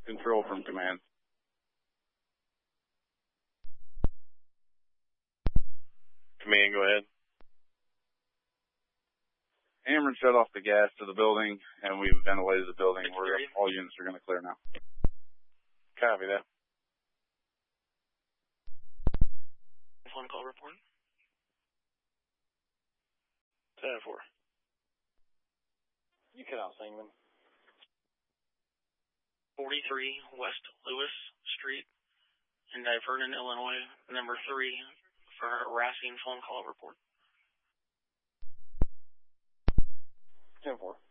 Control from command. Command, go ahead. Ameren shut off the gas to the building, and we've ventilated the building. All units are going to clear now. Copy that. Phone call report. 10-4. You cut out Singman. 43 West Lewis Street in Vernon, Illinois, number 3 for harassing phone call report. 10-4.